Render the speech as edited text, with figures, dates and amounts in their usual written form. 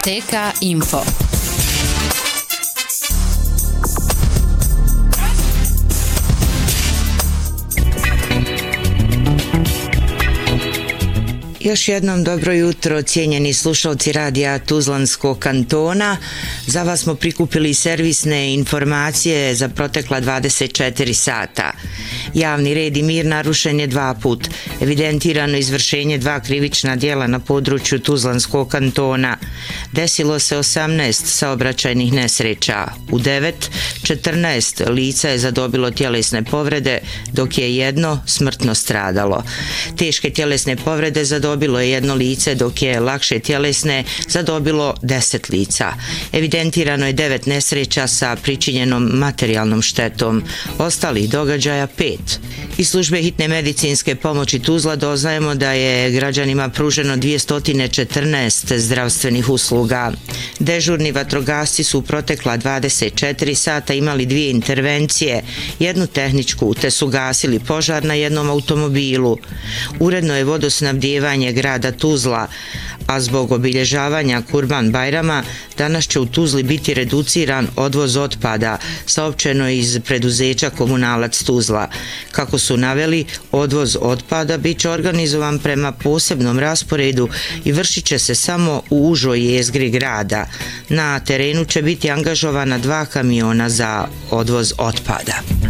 TK Info. Još jednom dobro jutro, cijenjeni slušalci radija Tuzlanskog kantona. Za vas smo prikupili servisne informacije za protekla 24 sata. Javni red i mir narušen je 2 put. Evidentirano izvršenje 2 krivična djela na području Tuzlanskog kantona. Desilo se 18 saobraćajnih nesreća. U 9, 14 lica je zadobilo tjelesne povrede, dok je jedno smrtno stradalo. Teške tjelesne povrede zadobilo je jedno lice, dok je lakše tjelesne zadobilo 10 lica. Evidentirano je 9 nesreća sa pričinjenom materijalnom štetom. Ostalih događaja 5. Iz službe hitne medicinske pomoći Tuzla doznajemo da je građanima pruženo 214 zdravstvenih usluga. Dežurni vatrogasci su u protekla 24 sata imali 2 intervencije, jednu tehničku, te su gasili požar na jednom automobilu. Uredno je vodosnabdijevanje grada Tuzla, a zbog obilježavanja Kurban Bajrama danas će u Tuzli biti reduciran odvoz otpada, saopćeno iz preduzeća Komunalac Tuzla. Kako su naveli, odvoz otpada bit će organizovan prema posebnom rasporedu i vršit će se samo u užoj jezgri grada. Na terenu će biti angažovana 2 kamiona za odvoz otpada.